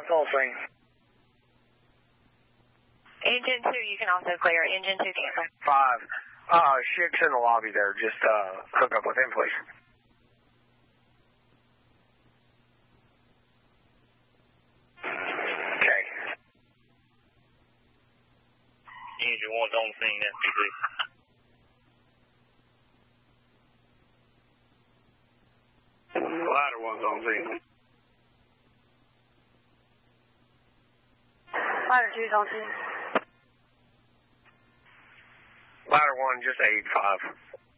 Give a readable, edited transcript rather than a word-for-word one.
full swing. Engine 2, you can also clear. Engine 2 cancel. 5. Ship's in the lobby there. Just hook up with him, please. Okay. Engine 1's on the scene, FPV. Ladder 1's on scene. Ladder 2's on scene. Ladder 1, just 8-5.